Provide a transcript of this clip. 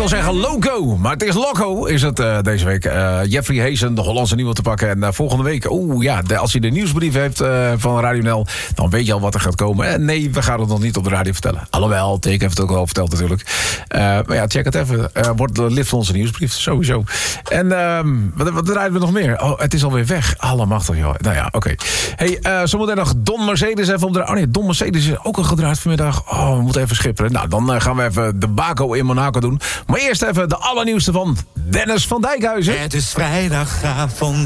wil zeggen loco, maar het is loco is het deze week. Jeffrey Hazen, de Hollandse nieuwe te pakken. En volgende week, als je de nieuwsbrief heeft van Radio NL... dan weet je al wat er gaat komen. En nee, we gaan het nog niet op de radio vertellen. Alhoewel, Tik heeft het ook al verteld natuurlijk. Maar ja, check het even. Wordt lid van onze nieuwsbrief, sowieso. En wat draaien we nog meer? Oh, het is alweer weg. Allemachtig, joh. Nou ja, oké. Hey, zometeen nog Don Mercedes even op de... Oh nee, Don Mercedes is ook al gedraaid vanmiddag. Oh, we moeten even schipperen. Nou, dan gaan we even de Baco in Monaco doen. Maar eerst even de allernieuwste van Dennis van Dijkhuizen. Het is vrijdagavond.